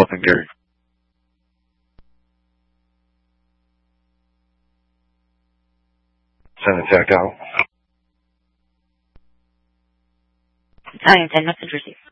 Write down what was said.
welcome, Gary. Send attack out. Italian 10, message received.